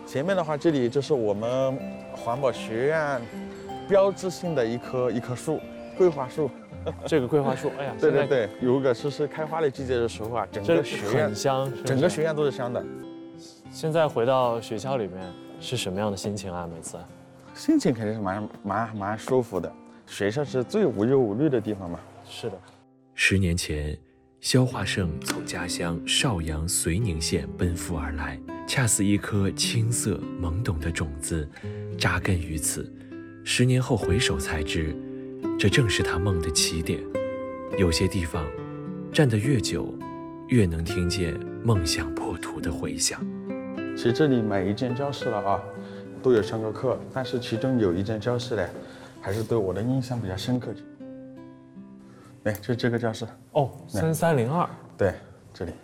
前面的话，这里就是我们环保学院标志性的一棵树，桂花树。 这个桂花树，哎呀， 对对对，如果是开花的季节的时候啊，整个学院很香， 整个学院都是香的。 现在回到学校里面是什么样的心情啊？每次心情肯定是蛮舒服的。学校是最无忧无虑的地方嘛。 是的。 10年前，肖华胜从家乡邵阳绥宁县奔赴而来，恰似一颗青涩懵懂的种子，扎根于此。10年后回首才知，这正是他梦的起点。有些地方，站得越久，越能听见梦想破土的回响。 其实这里每一间教室了啊，都有上过课，但是其中有一间教室呢，还是对我的印象比较深刻。对，就这个教室。 哦，3302。 对，这里。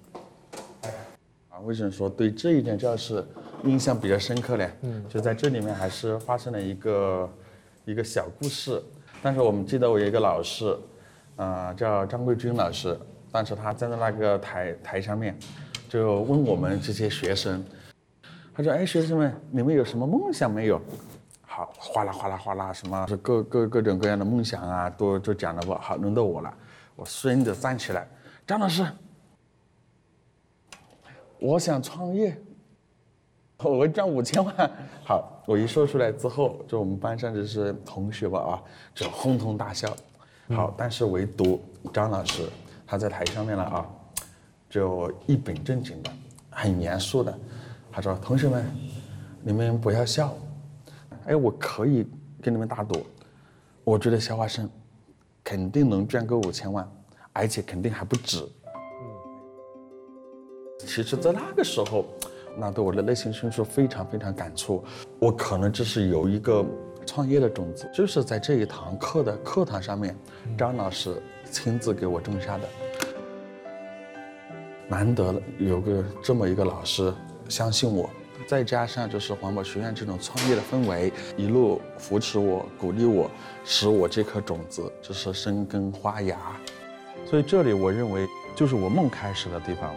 为什么说对这一间教室印象比较深刻呢？就在这里面还是发生了一个小故事。但是我们记得我有一个老师，叫张桂军老师，当时他站在那个台上面，就问我们这些学生，他说：“哎，学生们，你们有什么梦想没有？”好，哗啦哗啦哗啦，什么各种各样的梦想啊，都讲了吧。好，轮到我了，我瞬的站起来，张老师，我想创业，我会赚5000万。好，我一说出来之后，就我们班上就是同学吧啊，就哄堂大笑。好，但是唯独张老师他在台上面了啊，就一本正经的，很严肃的，他说：“同学们，你们不要笑。哎，我可以跟你们打赌，我觉得肖华生肯定能赚够5000万，而且肯定还不止。”其实，在那个时候，那对我的内心深处非常非常感触。我可能就是有一个创业的种子，就是在这一堂课的课堂上面，张老师亲自给我种下的。难得有这么一个老师相信我，再加上就是环保学院这种创业的氛围，一路扶持我、鼓励我，使我这颗种子就是生根发芽。所以这里我认为就是我梦开始的地方。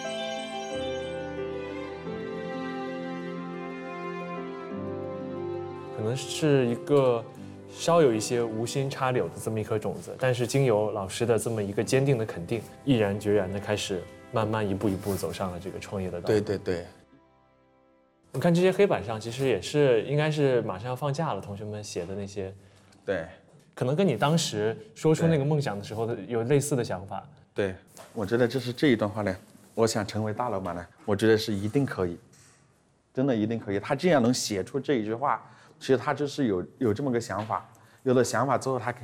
可能是一个稍有一些无心插柳的这么一颗种子，但是经由老师的这么一个坚定的肯定，毅然决然的开始慢慢一步一步走上了这个创业的道路。 对对对。 你看这些黑板上，其实也是应该是马上要放假了，同学们写的那些， 对， 可能跟你当时说出那个梦想的时候的有类似的想法。 对，我觉得就是这一段话呢，我想成为大老板呢，我觉得是一定可以，真的一定可以。他既然能写出这一句话，其实他就是有这么个想法，有了想法之后，他